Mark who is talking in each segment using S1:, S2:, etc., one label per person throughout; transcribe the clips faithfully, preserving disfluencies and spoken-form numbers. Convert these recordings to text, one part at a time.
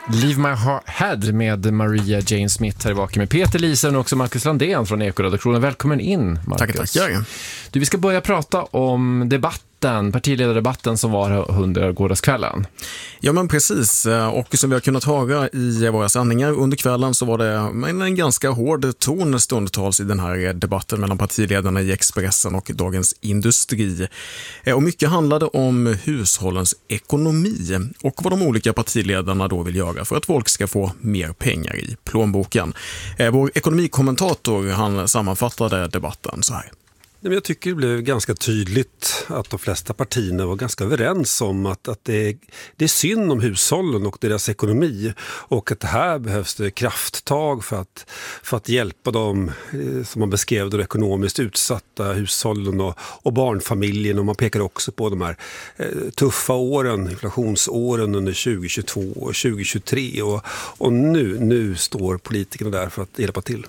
S1: Leave My Head med Maria Jane Smith här i baken med Peter Lisen och också Marcus Landén från Ekoredaktionen. Välkommen in, Marcus.
S2: Tack, tackar.
S1: Du, vi ska börja prata om debatten, partiledardebatten som var under gårdagskvällen.
S2: Ja, men precis. Och som vi har kunnat höra i våra sändningar under kvällen så var det en ganska hård ton stundtals i den här debatten mellan partiledarna i Expressen och Dagens Industri. Och mycket handlade om hushållens ekonomi och vad de olika partiledarna då vill göra för att folk ska få mer pengar i plånboken. Vår ekonomikommentator, han sammanfattade debatten så här.
S3: Jag tycker det blev ganska tydligt att de flesta partierna var ganska överens om att, att det, är, det är synd om hushållen och deras ekonomi och att det här behövs det krafttag för att, för att hjälpa dem som man beskrev de ekonomiskt utsatta hushållen och, och barnfamiljen, och man pekar också på de här eh, tuffa åren, inflationsåren under tjugo tjugotvå och tjugo tjugotre och, och nu, nu står politikerna där för att hjälpa till.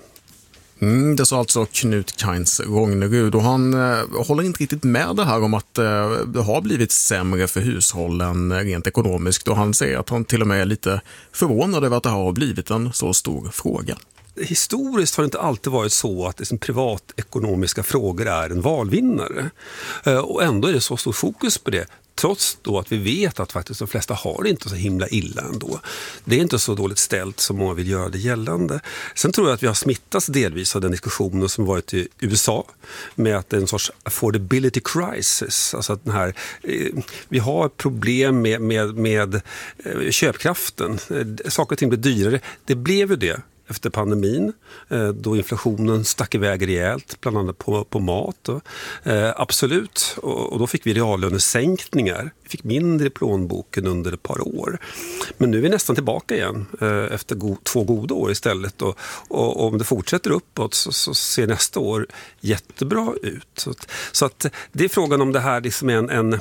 S2: Mm, det sa alltså Knut Kainz Rognerud, och han eh, håller inte riktigt med det här om att eh, det har blivit sämre för hushållen rent ekonomiskt, och han säger att han till och med är lite förvånad över att det har blivit en så stor fråga.
S3: Historiskt har det inte alltid varit så att liksom privatekonomiska frågor är en valvinnare, eh, och ändå är det så stor fokus på det. Trots då att vi vet att faktiskt de flesta har det inte så himla illa ändå. Det är inte så dåligt ställt som många vill göra det gällande. Sen tror jag att vi har smittats delvis av den diskussionen som varit i U S A med att det är en sorts affordability crisis. Alltså att den här, eh, vi har problem med, med, med eh, köpkraften. Saker och ting blir dyrare. Det blev ju det efter pandemin, då inflationen stack iväg rejält, bland annat på, på mat. Eh, absolut, och, och då fick vi reallönesänkningar. Vi fick mindre i plånboken under ett par år. Men nu är vi nästan tillbaka igen eh, efter go- två goda år istället. Och, och, och om det fortsätter uppåt så, så ser nästa år jättebra ut. Så, att, så att det är frågan om det här liksom är en... en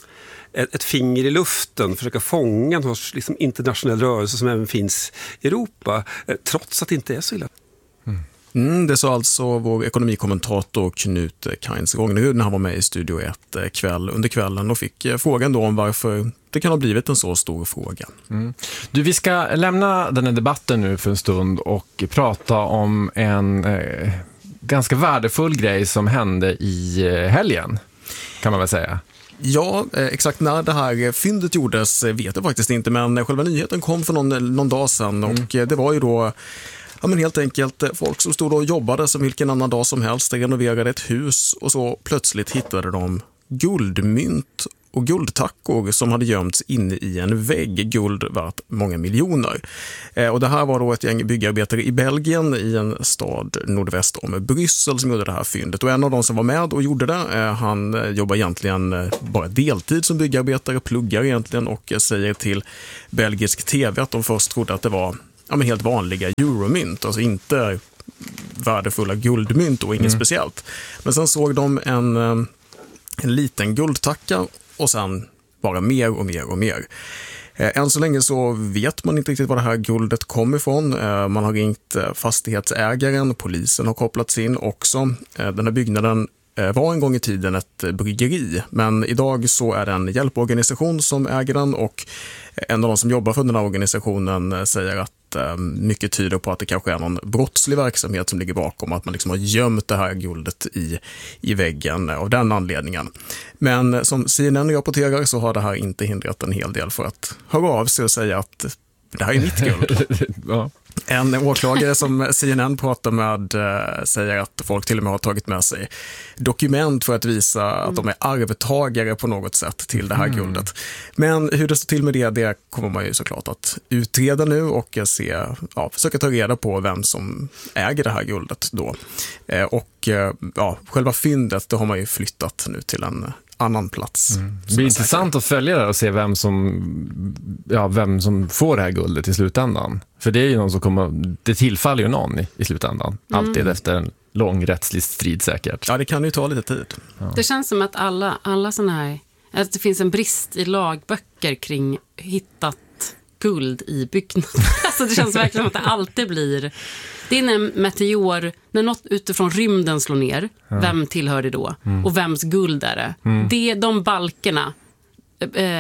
S3: ett finger i luften, försöka fånga en liksom internationell rörelse som även finns i Europa, trots att det inte är så illa.
S2: Mm. Mm, det sa alltså vår ekonomikommentator Knut Kainz Rognerud när han var med i Studio ett kväll, under kvällen och fick frågan då om varför det kan ha blivit en så stor fråga.
S1: Mm. Du, vi ska lämna den här debatten nu för en stund och prata om en eh, ganska värdefull grej som hände i helgen, kan man väl säga.
S2: Ja, exakt när det här fyndet gjordes vet jag faktiskt inte, men själva nyheten kom för någon, någon dag sedan och mm. det var ju då ja, men helt enkelt folk som stod och jobbade som vilken annan dag som helst, renoverade ett hus och så plötsligt hittade de guldmynt och guldtackor som hade gömts inne i en vägg, guld värt många miljoner. Eh, och det här var då ett gäng byggarbetare i Belgien i en stad nordväst om Bryssel som gjorde det här fyndet. Och en av de som var med och gjorde det, eh, han jobbar egentligen eh, bara deltid som byggarbetare, pluggar egentligen och eh, säger till belgisk tv att de först trodde att det var ja, men helt vanliga euromynt, alltså inte värdefulla guldmynt och inget mm. speciellt. Men sen såg de en, eh, en liten guldtacka och sen bara mer och mer och mer. Eh, än så länge så vet man inte riktigt var det här guldet kommer ifrån. Eh, man har ringt eh, fastighetsägaren, polisen har kopplats in också. Eh, den här byggnaden eh, var en gång i tiden ett eh, bryggeri, men idag så är det en hjälporganisation som äger den, och en av de som jobbar för den här organisationen eh, säger att mycket tyder på att det kanske är någon brottslig verksamhet som ligger bakom, att man liksom har gömt det här guldet i, i väggen av den anledningen. Men som C N N rapporterar så har det här inte hindrat en hel del för att höra av sig och säga att det här är mitt guld. Ja. En åklagare som C N N pratar med äh, säger att folk till och med har tagit med sig dokument för att visa mm. att de är arvtagare på något sätt till det här mm. guldet. Men hur det står till med det, det kommer man ju såklart att utreda nu och se, ja, försöka ta reda på vem som äger det här guldet då. Eh, och eh, ja, själva fyndet, det har man ju flyttat nu till en annan plats. Mm.
S1: Det blir intressant att följa det och se vem som, ja, vem som får det här guldet i slutändan. För det är ju någon som kommer, det tillfaller ju någon i, i slutändan. Mm. Alltid efter en lång rättslig strid säkert.
S2: Ja, det kan ju ta lite tid.
S4: Ja. Det känns som att alla, alla sådana här, att det finns en brist i lagböcker kring hittat guld i byggnader. Alltså det känns verkligen som att det alltid blir, det är när en meteor, när något utifrån rymden slår ner, ja. Vem tillhör det då? Mm. Och vems guld är det? Mm. Det är de balkerna eh,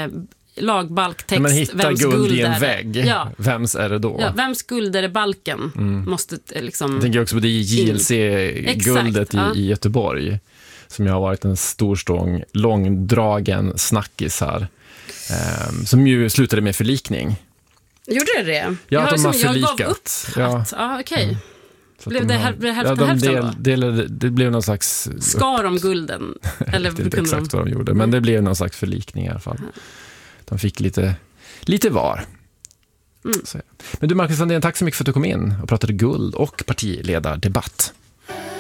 S4: lagbalktext.
S1: När man hittar
S4: vems
S1: guld i en
S4: är det?
S1: vägg,
S4: Ja.
S1: vems är det då?
S4: Ja, vems guld är det balken?
S1: Mm.
S4: Måste eh, liksom...
S1: Jag tänker också på det J L C-guldet i,
S4: ja.
S1: i Göteborg, som ju har varit en stor stång, långdragen snackis här, eh, som ju slutade med förlikning.
S4: Gjorde det det?
S1: Ja, att de har
S4: liksom, jag gav upp
S1: förlikat. Ja.
S4: att, ja, okej.
S1: Mm. Så
S4: Blev
S1: att
S4: det
S1: de
S4: här-
S1: har-
S4: blev det
S1: ja,
S4: hälften
S1: de
S4: hälften
S1: del,
S4: då?
S1: delade, det blev någon slags...
S4: Skar de gulden? Eller
S1: Jag vet inte
S4: kunde
S1: exakt
S4: de...
S1: vad de gjorde, men det blev någon slags förlikning i alla fall. De fick lite, lite var.
S4: Mm.
S1: Så, ja. Men du, Marcus Sandén, tack så mycket för att du kom in och pratade guld och partiledardebatt.